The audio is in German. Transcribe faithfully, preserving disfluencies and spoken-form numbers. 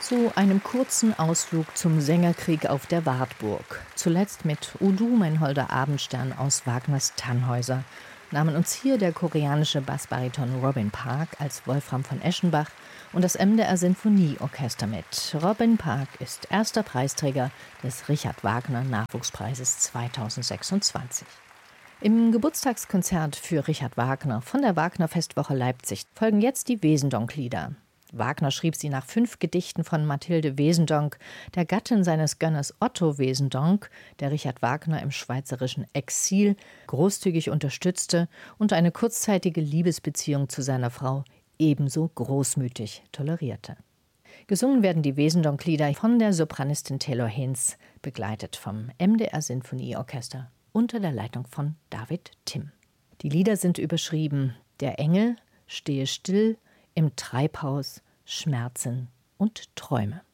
Zu einem kurzen Ausflug zum Sängerkrieg auf der Wartburg. Zuletzt mit O Du, mein holder Abendstern aus Wagners Tannhäuser nahmen uns hier der koreanische Bassbariton Robin Park als Wolfram von Eschenbach und das M D R Sinfonieorchester mit. Robin Park ist erster Preisträger des Richard Wagner Nachwuchspreises zweitausendsechsundzwanzig. Im Geburtstagskonzert für Richard Wagner von der Wagner Festwoche Leipzig folgen jetzt die Wesendonck-Lieder. Wagner schrieb sie nach fünf Gedichten von Mathilde Wesendonck, der Gattin seines Gönners Otto Wesendonck, der Richard Wagner im schweizerischen Exil großzügig unterstützte und eine kurzzeitige Liebesbeziehung zu seiner Frau ebenso großmütig tolerierte. Gesungen werden die Wesendonck-Lieder von der Sopranistin Taylor Hinz, begleitet vom M D R Sinfonieorchester unter der Leitung von David Timm. Die Lieder sind überschrieben: Der Engel, Stehe still, im Treibhaus, Schmerzen und Träume.